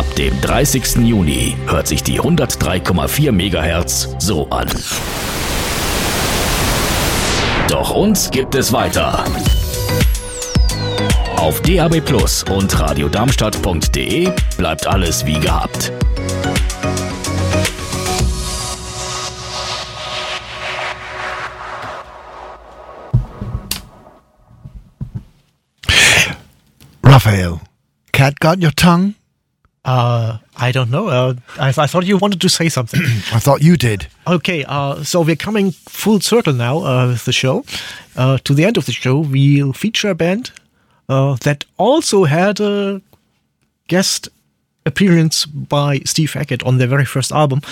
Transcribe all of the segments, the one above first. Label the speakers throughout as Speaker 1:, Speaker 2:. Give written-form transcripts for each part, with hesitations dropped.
Speaker 1: Ab dem 30. Juni hört sich die 103,4 MHz so an. Doch uns gibt es weiter. Auf DAB+ und radiodarmstadt.de bleibt alles wie gehabt.
Speaker 2: Raphael, cat got your tongue?
Speaker 3: I don't know. I thought you wanted to say something.
Speaker 2: I thought you did.
Speaker 3: Okay, so we're coming full circle now with the show. To the end of the show, we'll feature a band that also had a guest appearance by Steve Hackett on their very first album,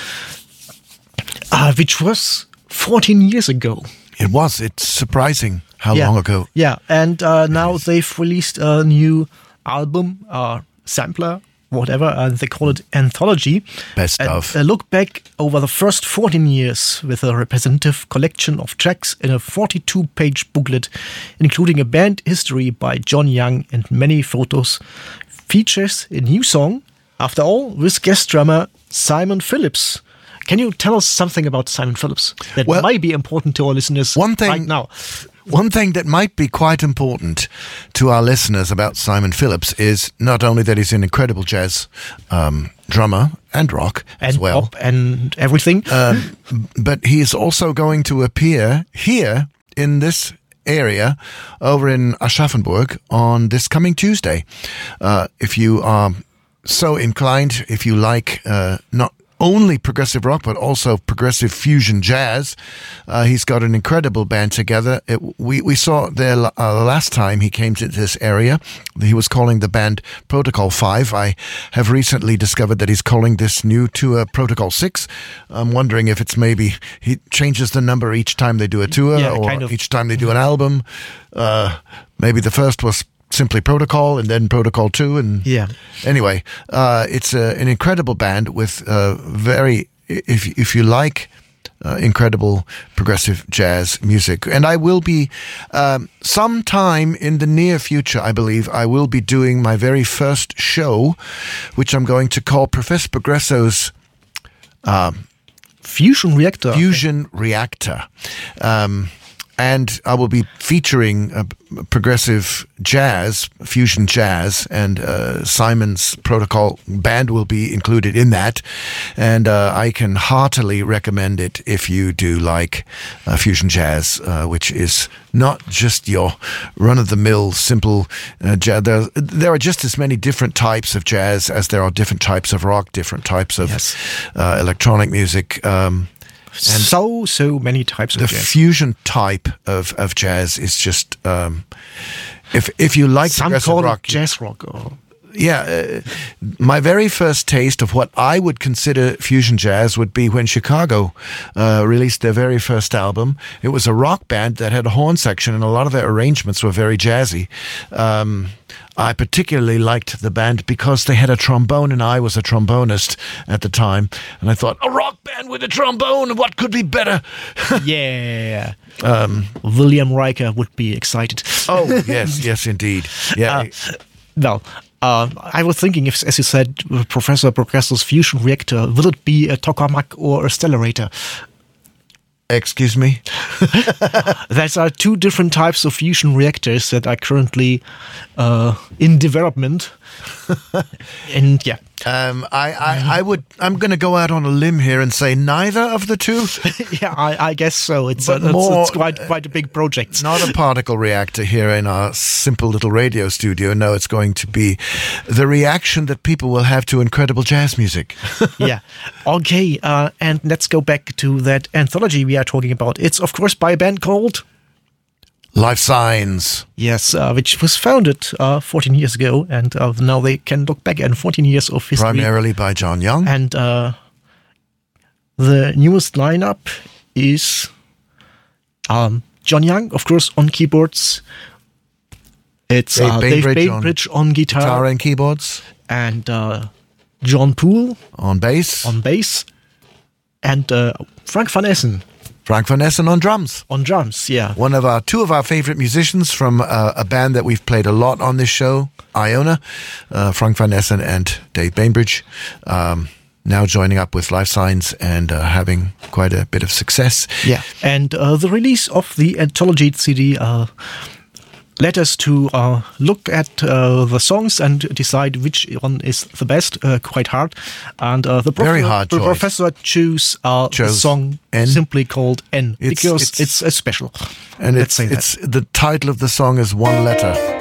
Speaker 3: which was 14 years ago.
Speaker 2: It was. It's surprising how long ago.
Speaker 3: Yeah, and now they've released a new album, sampler, whatever, and they call it Anthology.
Speaker 2: Best of.
Speaker 3: A look back over the first 14 years with a representative collection of tracks in a 42-page booklet, including a band history by John Young and many photos, features a new song, After All, with guest drummer Simon Phillips. Can you tell us something about Simon Phillips that might be important to our listeners right now?
Speaker 2: One thing that might be quite important to our listeners about Simon Phillips is not only that he's an incredible jazz drummer and rock
Speaker 3: and
Speaker 2: as well.
Speaker 3: Pop and everything.
Speaker 2: But he is also going to appear here in this area over in Aschaffenburg on this coming Tuesday. If you are so inclined, if you like not only progressive rock, but also progressive fusion jazz. He's got an incredible band together. We saw there last time he came to this area. He was calling the band Protocol 5. I have recently discovered that he's calling this new tour Protocol 6. I'm wondering if it's maybe he changes the number each time they do a tour each time they do an album. Maybe the first was simply Protocol and then Protocol 2. And anyway, it's an incredible band with very, if you like, incredible progressive jazz music. And I will be, sometime in the near future, I believe, I will be doing my very first show, which I'm going to call Professor Progresso's
Speaker 3: Fusion Reactor.
Speaker 2: And I will be featuring progressive jazz, fusion jazz, and Simon's Protocol band will be included in that. And I can heartily recommend it if you do like fusion jazz, which is not just your run-of-the-mill simple jazz. There are just as many different types of jazz as there are different types of rock, different types of electronic music.
Speaker 3: And so many types of
Speaker 2: jazz.
Speaker 3: The
Speaker 2: fusion type of jazz is just if you like
Speaker 3: some
Speaker 2: progressive
Speaker 3: call
Speaker 2: rock,
Speaker 3: it jazz rock.
Speaker 2: My very first taste of what I would consider fusion jazz would be when Chicago released their very first album. It was a rock band that had a horn section, and a lot of their arrangements were very jazzy. I particularly liked the band because they had a trombone, and I was a trombonist at the time. And I thought, a rock band with a trombone, what could be better?
Speaker 3: Yeah. William Riker would be excited.
Speaker 2: Oh, yes, indeed. Yeah.
Speaker 3: I was thinking, as you said, Professor Progresso's Fusion Reactor, will it be a tokamak or a stellarator?
Speaker 2: Excuse me?
Speaker 3: There are two different types of fusion reactors that are currently in development. And
Speaker 2: I'm going to go out on a limb here and say neither of the two.
Speaker 3: I guess so. It's quite a big project.
Speaker 2: Not a particle reactor here in our simple little radio studio. No, it's going to be the reaction that people will have to incredible jazz music.
Speaker 3: Okay, and let's go back to that anthology we are talking about. It's, of course, by a band called
Speaker 2: Life Signs.
Speaker 3: Yes, which was founded 14 years ago, and now they can look back at 14 years of history.
Speaker 2: Primarily by John Young.
Speaker 3: And the newest lineup is John Young, of course, on keyboards. It's Dave Bainbridge on guitar
Speaker 2: and keyboards.
Speaker 3: And John Poole
Speaker 2: on bass.
Speaker 3: And Frank van Essen
Speaker 2: Frank Van Essen on drums.
Speaker 3: On drums, yeah.
Speaker 2: Two of our favorite musicians from a band that we've played a lot on this show, Iona, Frank Van Essen and Dave Bainbridge, now joining up with Life Signs and having quite a bit of success.
Speaker 3: Yeah, and the release of the anthology CD led us to look at the songs and decide which one is the best, quite hard. And the professor chose the song
Speaker 2: N.
Speaker 3: simply called N, because it's special.
Speaker 2: And it's the title of the song is One Letter.